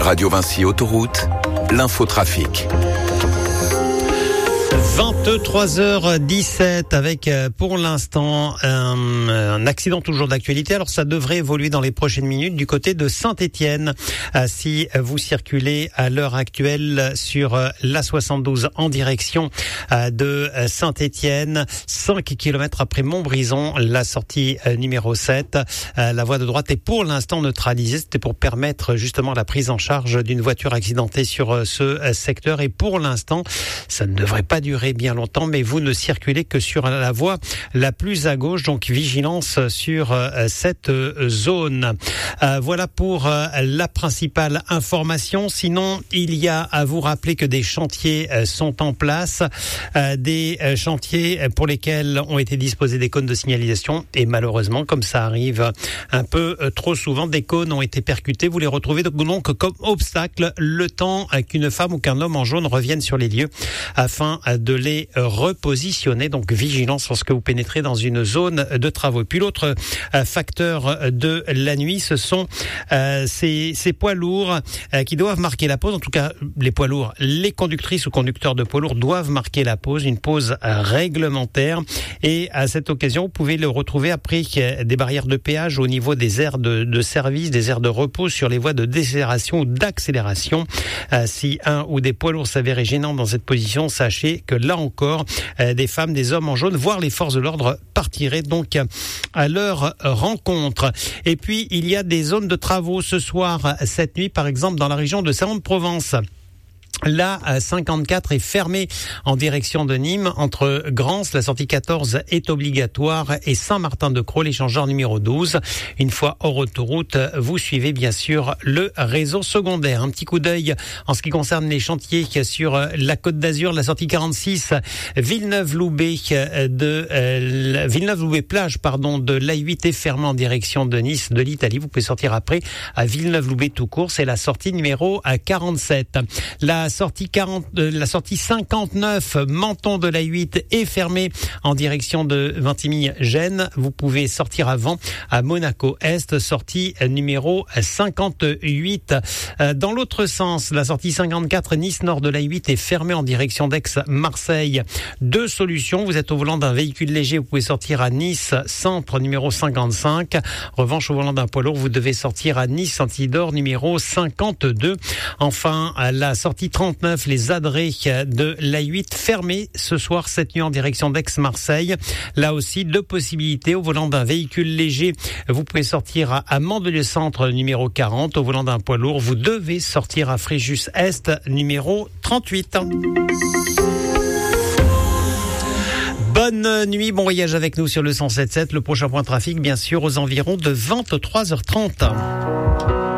Radio Vinci Autoroute, l'infotrafic. 23h17 avec pour l'instant un accident toujours d'actualité. Alors ça devrait évoluer dans les prochaines minutes du côté de Saint-Étienne. Si vous circulez à l'heure actuelle sur l'A72 en direction de Saint-Étienne, 5 km après Montbrison, la sortie numéro 7, la voie de droite est pour l'instant neutralisée. C'était pour permettre justement la prise en charge d'une voiture accidentée sur ce secteur, et pour l'instant ça ne devrait pas durer bien longtemps, mais vous ne circulez que sur la voie la plus à gauche, donc vigilance sur cette zone. Voilà pour la principale information. Sinon, il y a à vous rappeler que des chantiers sont en place, des chantiers pour lesquels ont été disposés des cônes de signalisation, et malheureusement, comme ça arrive un peu trop souvent, des cônes ont été percutés. Vous les retrouvez donc comme obstacle le temps qu'une femme ou qu'un homme en jaune revienne sur les lieux afin de les repositionner. Donc vigilance lorsque vous pénétrez dans une zone de travaux. Et puis l'autre facteur de la nuit, ce sont ces poids lourds qui doivent marquer la pause. En tout cas, les poids lourds, les conductrices ou conducteurs de poids lourds doivent marquer la pause, une pause réglementaire. Et à cette occasion, vous pouvez le retrouver après des barrières de péage au niveau des aires de service, des aires de repos sur les voies de décélération ou d'accélération. Si un ou des poids lourds s'avéraient gênants dans cette position, sachez que là encore, des femmes, des hommes en jaune, voire les forces de l'ordre partiraient donc à leur rencontre. Et puis, il y a des zones de travaux ce soir, cette nuit, par exemple, dans la région de Salon-de-Provence. La 54 est fermée en direction de Nîmes. Entre Grance, la sortie 14 est obligatoire, et Saint-Martin-de-Crau, l'échangeur numéro 12. Une fois hors autoroute, vous suivez bien sûr le réseau secondaire. Un petit coup d'œil en ce qui concerne les chantiers sur la Côte d'Azur, la sortie 46 Villeneuve-Loubet Villeneuve-Loubet-Plage de l'A8 est fermée en direction de Nice, de l'Italie. Vous pouvez sortir après à Villeneuve-Loubet tout court, c'est la sortie numéro 47. La sortie 59 Menton de l'A8 est fermée en direction de Vintimille-Gênes. Vous pouvez sortir avant à Monaco-Est, sortie numéro 58. Dans l'autre sens, la sortie 54 Nice-Nord de l'A8 est fermée en direction d'Aix-Marseille. Deux solutions. Vous êtes au volant d'un véhicule léger, vous pouvez sortir à Nice Centre numéro 55. En revanche, au volant d'un poids lourd, vous devez sortir à Nice Saint-Isidore numéro 52. Enfin, la sortie 39, les adrets de l'A8 fermés ce soir, cette nuit en direction d'Aix-Marseille. Là aussi, deux possibilités. Au volant d'un véhicule léger, vous pouvez sortir à Mandelieu Centre numéro 40. Au volant d'un poids lourd, vous devez sortir à Fréjus-Est numéro 38. Bonne nuit, bon voyage avec nous sur le 107.7. Le prochain point trafic, bien sûr, aux environs de 23h30.